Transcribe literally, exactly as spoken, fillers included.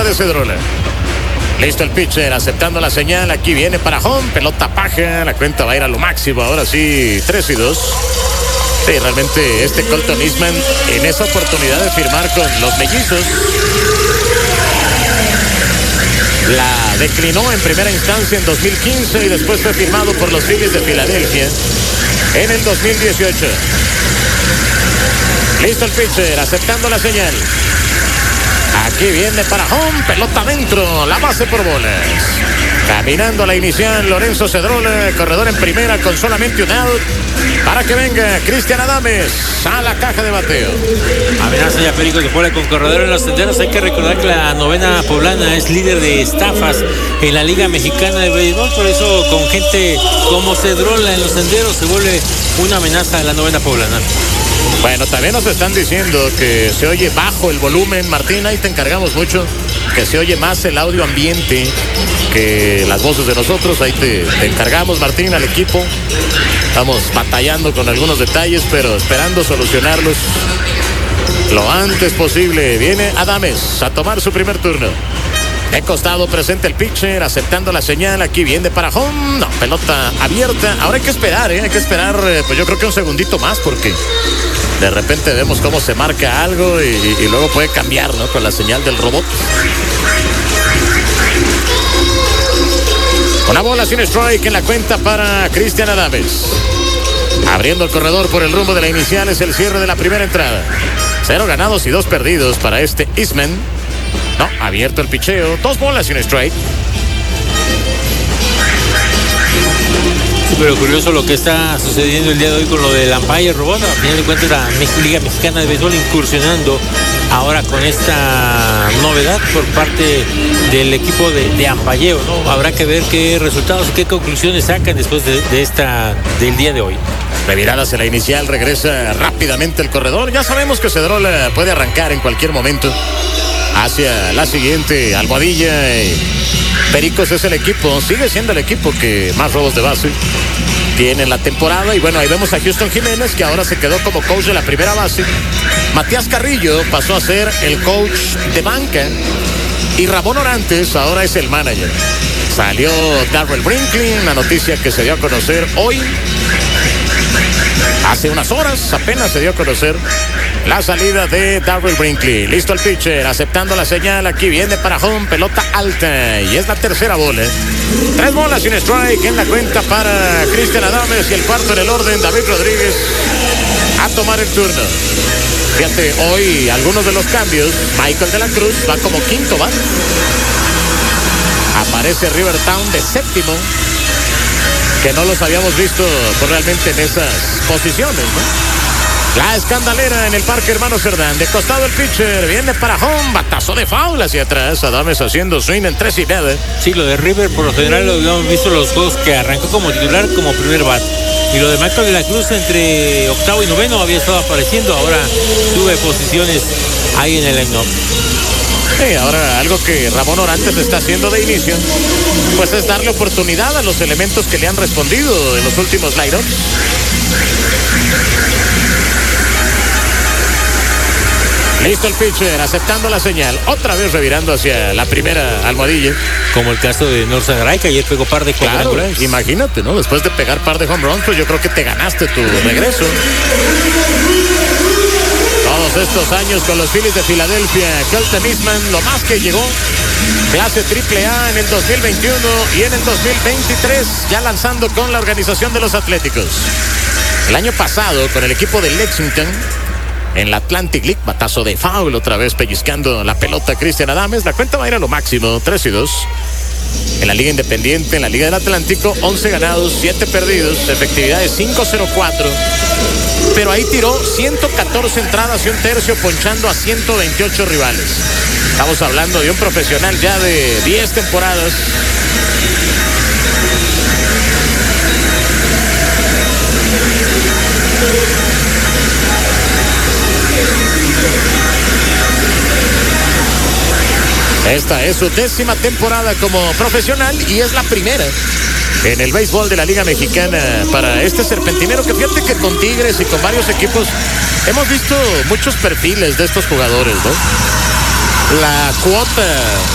de Cedrola. Listo el pitcher, aceptando la señal. Aquí viene para home, pelota paja. La cuenta va a ir a lo máximo. Ahora sí, tres y dos. Sí, realmente este Colton Eastman, en esa oportunidad de firmar con los mellizos, la declinó en primera instancia en dos mil quince y después fue firmado por los Phillies de Filadelfia en el dos mil dieciocho. Listo el pitcher, aceptando la señal. Aquí viene para home, pelota adentro, la base por bolas. Caminando a la inicial, Lorenzo Cedrola, corredor en primera con solamente un out. Para que venga Cristian Adames a la caja de bateo. Amenaza ya Perico de Puebla con corredor en los senderos. Hay que recordar que la novena poblana es líder de estafas en la Liga Mexicana de Béisbol. Por eso con gente como Cedrola en los senderos se vuelve una amenaza a la novena poblana. Bueno, también nos están diciendo que se oye bajo el volumen, Martín, ahí te encargamos mucho, que se oye más el audio ambiente que las voces de nosotros, ahí te, te encargamos, Martín, al equipo. Estamos batallando con algunos detalles, pero esperando solucionarlos lo antes posible. Viene Adames a tomar su primer turno. De costado presente el pitcher, aceptando la señal. Aquí viene para home. No, pelota abierta. Ahora hay que esperar, ¿eh? Hay que esperar, pues yo creo que un segundito más, porque de repente vemos cómo se marca algo y, y luego puede cambiar, ¿no? Con la señal del robot. Una bola sin strike en la cuenta para Cristian Adames. Abriendo el corredor por el rumbo de la inicial, es el cierre de la primera entrada. Cero ganados y dos perdidos para este Eastman. No, abierto el picheo. Dos bolas sin strike. Sí, pero curioso lo que está sucediendo el día de hoy con lo del umpire robot. A final de cuentas la Liga Mexicana de Béisbol incursionando ahora con esta novedad por parte del equipo de, de ampalleo, ¿no? Habrá que ver qué resultados y qué conclusiones sacan después de, de esta del día de hoy. Revirada hacia la inicial, regresa rápidamente el corredor. Ya sabemos que Cedrola puede arrancar en cualquier momento hacia la siguiente almohadilla. Pericos es el equipo, sigue siendo el equipo que más robos de base tiene en la temporada. Y bueno, ahí vemos a Houston Jiménez, que ahora se quedó como coach de la primera base. Matías Carrillo pasó a ser el coach de banca y Ramón Orantes ahora es el manager. Salió Darrell Brinkley, una noticia que se dio a conocer hoy. Hace unas horas apenas se dio a conocer la salida de Darrell Brinkley. Listo el pitcher, aceptando la señal. Aquí viene para home, pelota alta. Y es la tercera bola. Tres bolas sin strike en la cuenta para Cristian Adames. Y el cuarto en el orden, David Rodríguez a tomar el turno. Fíjate, hoy algunos de los cambios. Michael de la Cruz va como quinto bat. Aparece Rivertown de séptimo, que no los habíamos visto pues, realmente en esas posiciones, ¿no? La escandalera en el Parque Hermano Cerdán. De costado el pitcher, viene para home, batazo de foul hacia atrás. Adames haciendo swing en tres y nada. Sí, lo de River por lo general lo habíamos visto los juegos que arrancó como titular, como primer bat. Y lo de Michael de la Cruz entre octavo y noveno había estado apareciendo. Ahora sube posiciones ahí en el line-up. Sí, ahora algo que Ramón Orantes está haciendo de inicio, pues es darle oportunidad a los elementos que le han respondido en los últimos line-ups. Listo el pitcher, aceptando la señal. Otra vez revirando hacia la primera almohadilla. Como el caso de North Sagaray, que ayer pegó par de cuadrangulares. Claro, imagínate, ¿no? Después de pegar par de home runs, pues yo creo que te ganaste tu regreso. Todos estos años con los Phillies de Filadelfia, Colton Eastman, lo más que llegó, clase triple A en el dos mil veintiuno y en el dos mil veintitrés, ya lanzando con la organización de los Atléticos. El año pasado, con el equipo de Lexington, en la Atlantic League, batazo de foul, otra vez pellizcando la pelota Cristian Adames. La cuenta va a ir a lo máximo, tres y dos. En la Liga Independiente, en la Liga del Atlántico, once ganados, siete perdidos, efectividad de cinco cero cuatro. Pero ahí tiró ciento catorce entradas y un tercio, ponchando a ciento veintiocho rivales. Estamos hablando de un profesional ya de diez temporadas. Esta es su décima temporada como profesional y es la primera en el béisbol de la Liga Mexicana para este serpentinero, que fíjate que con Tigres y con varios equipos hemos visto muchos perfiles de estos jugadores, ¿no? La cuota